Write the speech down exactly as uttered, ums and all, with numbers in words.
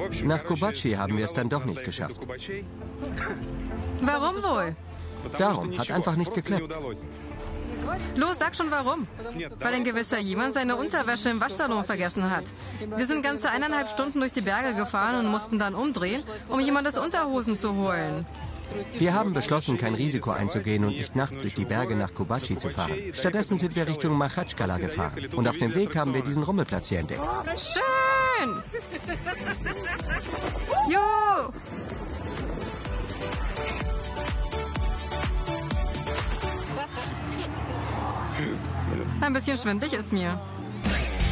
Nach Kobachi haben wir es dann doch nicht geschafft. Warum wohl? Darum, hat einfach nicht geklappt. Los, sag schon warum. Weil ein gewisser jemand seine Unterwäsche im Waschsalon vergessen hat. Wir sind ganze eineinhalb Stunden durch die Berge gefahren und mussten dann umdrehen, um jemandes Unterhosen zu holen. Wir haben beschlossen, kein Risiko einzugehen und nicht nachts durch die Berge nach Kobachi zu fahren. Stattdessen sind wir Richtung Machatschkala gefahren. Und auf dem Weg haben wir diesen Rummelplatz hier entdeckt. Schön! Juhu! Ein bisschen schwindelig ist mir.